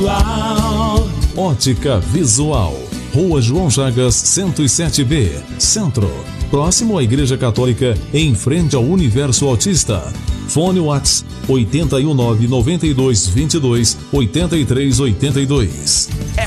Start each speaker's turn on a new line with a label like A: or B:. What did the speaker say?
A: Visual.
B: Ótica Visual. Rua João Chagas, 107B, Centro. Próximo à Igreja Católica, em frente ao Universo Autista. Fone WhatsApp 819 92 22 83 82.